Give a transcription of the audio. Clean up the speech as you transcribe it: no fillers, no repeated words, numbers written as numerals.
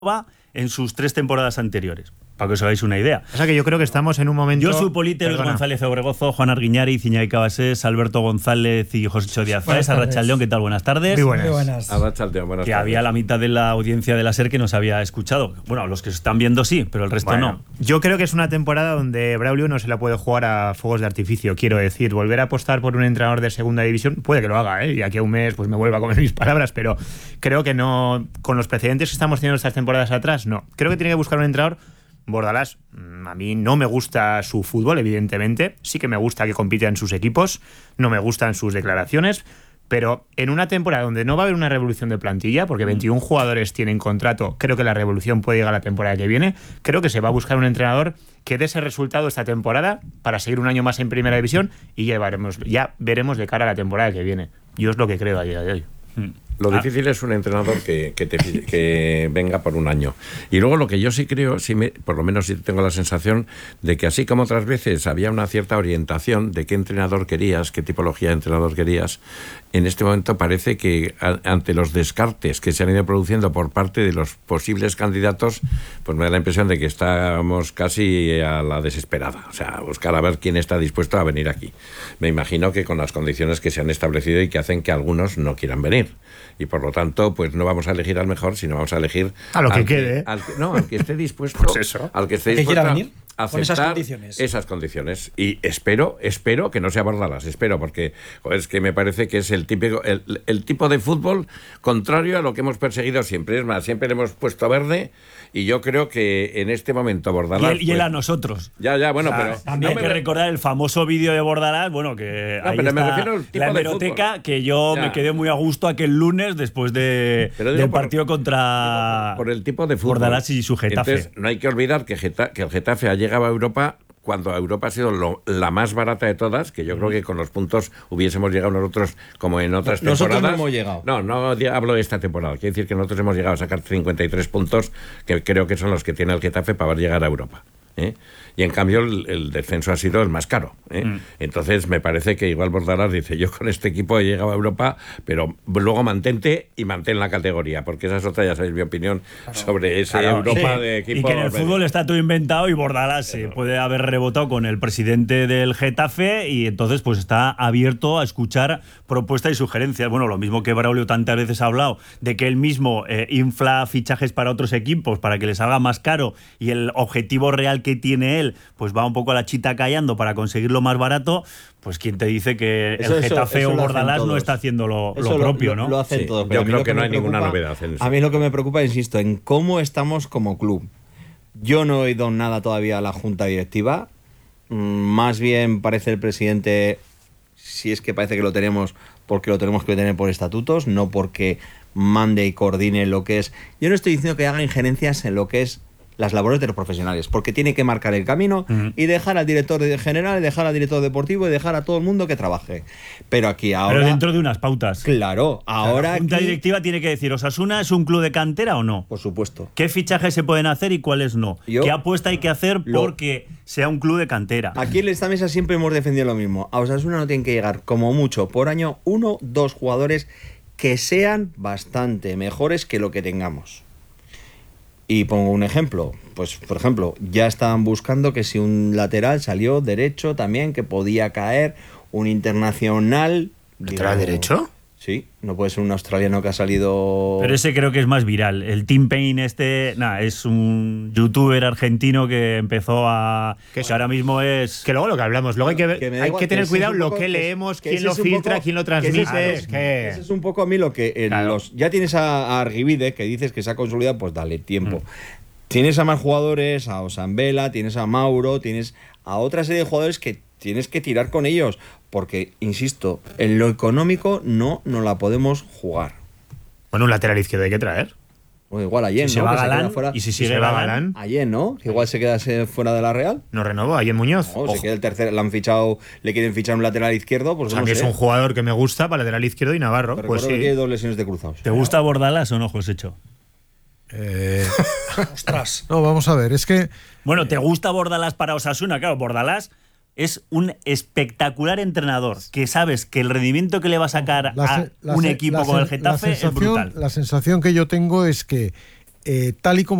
en sus 3 temporadas anteriores, para que os hagáis una idea. O sea que yo creo que estamos en un momento... Josu Polite, Luis González Obregozo, Juan Arguiñari, Iñaki Cabasés, Alberto González y José Díaz Faes. Arratsaldeón, ¿qué tal? Buenas tardes. Muy buenas. Arratsaldeón, buenas que tardes. había la mitad de la audiencia de la SER que nos había escuchado. Bueno, los que se están viendo sí, pero el resto no. Yo creo que es una temporada donde Braulio no se la puede jugar a fuegos de artificio. Quiero decir, volver a apostar por un entrenador de segunda división, puede que lo haga, y aquí a un mes pues me vuelva a comer mis palabras, pero creo que no, con los precedentes que estamos teniendo estas temporadas atrás, no. Creo que tiene que buscar un entrenador. Bordalás, a mí no me gusta su fútbol, evidentemente. Sí que me gusta que compita en sus equipos, no me gustan sus declaraciones, pero en una temporada donde no va a haber una revolución de plantilla, porque 21 jugadores tienen contrato, creo que la revolución puede llegar la temporada que viene. Creo que se va a buscar un entrenador que dé ese resultado esta temporada para seguir un año más en primera división y ya veremos de cara a la temporada que viene. Yo es lo que creo a día de hoy. Lo difícil es un entrenador que venga por un año. Y luego lo que yo sí creo, por lo menos sí tengo la sensación de que así como otras veces había una cierta orientación de qué entrenador querías, qué tipología de entrenador querías, en este momento parece que ante los descartes que se han ido produciendo por parte de los posibles candidatos, pues me da la impresión de que estamos casi a la desesperada. O sea, buscar a ver quién está dispuesto a venir aquí. Me imagino que con las condiciones que se han establecido y que hacen que algunos no quieran venir. Y por lo tanto, pues no vamos a elegir al mejor, sino vamos a elegir a lo que quede. Al que esté dispuesto, pues eso. Al que esté dispuesto quiera venir a aceptar esas condiciones. Y espero que no sea Bordalás, porque es que me parece que es el tipo de fútbol contrario a lo que hemos perseguido siempre. Es más, siempre le hemos puesto verde y yo creo que en este momento Bordalás... Y él a nosotros. Ya, bueno, pero... También hay que recordar el famoso vídeo de Bordalás, bueno, que ahí pero está me refiero al tipo la de hemeroteca, fútbol. que yo me quedé muy a gusto aquel lunes después del partido contra por el tipo de fútbol. Bordalás y su Getafe. Entonces, no hay que olvidar que el Getafe ha llegado a Europa cuando Europa ha sido la más barata de todas, que yo creo que con los puntos hubiésemos llegado nosotros como en otras temporadas. Nosotros no hemos llegado. No hablo de esta temporada. Quiere decir que nosotros hemos llegado a sacar 53 puntos, que creo que son los que tiene el Getafe para llegar a Europa. Y en cambio el descenso ha sido el más caro. Entonces me parece que igual Bordalás dice, yo con este equipo he llegado a Europa, pero luego mantén la categoría, porque esa es otra, ya sabéis mi opinión sobre ese Europa de equipo. Y que en el fútbol está todo inventado y Bordalás se puede haber rebotado con el presidente del Getafe y entonces pues está abierto a escuchar propuestas y sugerencias. Bueno, lo mismo que Braulio tantas veces ha hablado de que él mismo infla fichajes para otros equipos para que les salga más caro y el objetivo real que tiene él pues va un poco a la chita callando para conseguirlo más barato, pues quién te dice que el Getafe o Bordalás no está haciendo lo propio, ¿no? Lo hacen todos. Pero yo creo que no hay ninguna novedad en eso. A mí lo que me preocupa, insisto, en cómo estamos como club. Yo no he oído nada todavía a la junta directiva. Más bien parece el presidente, si es que parece que lo tenemos, porque lo tenemos que tener por estatutos, no porque mande y coordine lo que es. Yo no estoy diciendo que haga injerencias en lo que es las labores de los profesionales, porque tiene que marcar el camino y dejar al director general, dejar al director deportivo y dejar a todo el mundo que trabaje. Pero aquí ahora... Pero dentro de unas pautas. Claro, ahora... La junta aquí, directiva tiene que decir, ¿Osasuna es un club de cantera o no? por supuesto. ¿Qué fichajes se pueden hacer y cuáles no? ¿Qué apuesta hay que hacer porque sea un club de cantera? Aquí en esta mesa siempre hemos defendido lo mismo. A Osasuna no tienen que llegar como mucho por año 1, 2 jugadores que sean bastante mejores que lo que tengamos. Y pongo un ejemplo, pues por ejemplo, ya estaban buscando que si un lateral salió derecho también, que podía caer, un internacional... ¿Lateral derecho? Sí, no puede ser un australiano que ha salido... Pero ese creo que es más viral. El Tim Payne es un youtuber argentino que empezó a... Que ahora mismo es... Que luego lo que hablamos, luego hay que tener cuidado lo que leemos, quién lo filtra, quién lo transmite. Ese es un poco a mí lo que... Ya tienes a Argivide, que dices que se ha consolidado, pues dale tiempo. Tienes a más jugadores, a Osambela, tienes a Mauro, tienes a otra serie de jugadores que tienes que tirar con ellos, porque, insisto, en lo económico no nos la podemos jugar. Bueno, un lateral izquierdo hay que traer. Bueno, igual Allen, si ¿no? se va Que Galán, fuera. y si se va Galán, Allen, ¿no? Que igual se queda fuera de la Real. No renovó, Allen Muñoz. No, se queda el tercer, le quieren fichar un lateral izquierdo, pues o sea, no que sé. es un jugador que me gusta para lateral izquierdo y Navarro. Pero pues sí. Que tiene 2 lesiones de cruzados. ¿Te gusta Bordalás o no, Josécho? Ostras. No, vamos a ver, es que... Bueno, ¿te gusta Bordalás para Osasuna? Claro, Bordalás es un espectacular entrenador que sabes que el rendimiento que le va a sacar a un equipo como el Getafe es brutal. La sensación que yo tengo es que tal y como